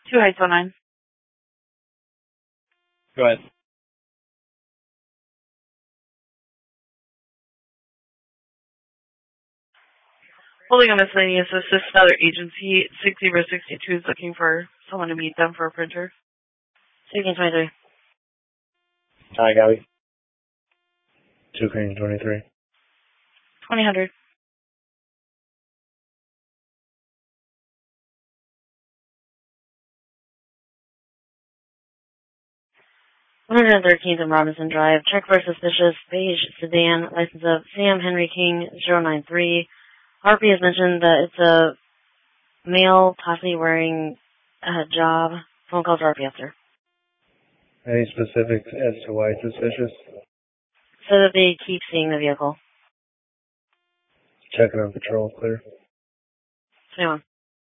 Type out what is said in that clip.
2 Heights 09. Go ahead. Holding a miscellaneous assist another agency. 60/62 is looking for someone to meet them for a printer. 1623. Hi, Gabby. 223. 2000. (113th and Robinson Drive). Check for suspicious beige sedan, license of Sam Henry King 093. Harpy has mentioned that it's a male, possibly wearing a hijab. Phone call to Harpy after. Any specifics as to why it's suspicious? So that they keep seeing the vehicle. Checking on patrol, clear. 21.